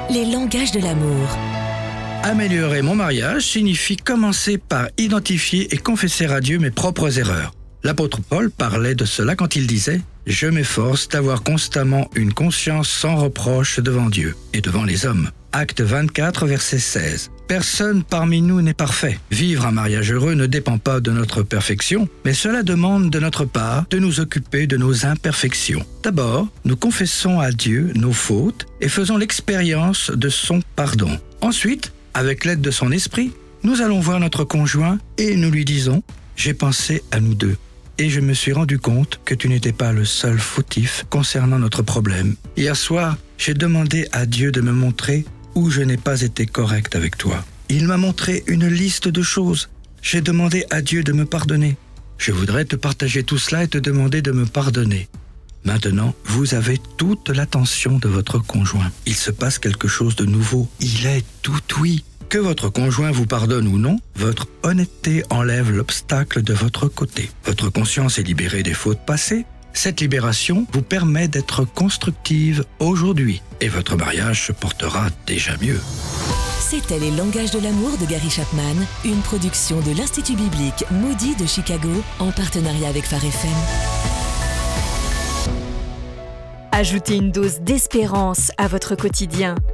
Les langages de l'amour. Améliorer mon mariage signifie commencer par identifier et confesser à Dieu mes propres erreurs. L'apôtre Paul parlait de cela quand il disait « Je m'efforce d'avoir constamment une conscience sans reproche devant Dieu et devant les hommes ». Acte 24, verset 16. Personne parmi nous n'est parfait. Vivre un mariage heureux ne dépend pas de notre perfection, mais cela demande de notre part de nous occuper de nos imperfections. D'abord, nous confessons à Dieu nos fautes et faisons l'expérience de son pardon. Ensuite, avec l'aide de son esprit, nous allons voir notre conjoint et nous lui disons « J'ai pensé à nous deux et je me suis rendu compte que tu n'étais pas le seul fautif concernant notre problème. Hier soir, j'ai demandé à Dieu de me montrer où je n'ai pas été correct avec toi. Il m'a montré une liste de choses. J'ai demandé à Dieu de me pardonner. Je voudrais te partager tout cela et te demander de me pardonner. Maintenant, vous avez toute l'attention de votre conjoint. Il se passe quelque chose de nouveau. Il est tout oui. Que votre conjoint vous pardonne ou non, votre honnêteté enlève l'obstacle de votre côté. Votre conscience est libérée des fautes passées. Cette libération vous permet d'être constructive aujourd'hui et votre mariage se portera déjà mieux. C'était Les langages de l'amour de Gary Chapman, une production de l'Institut biblique Moody de Chicago en partenariat avec Phare FM. Ajoutez une dose d'espérance à votre quotidien.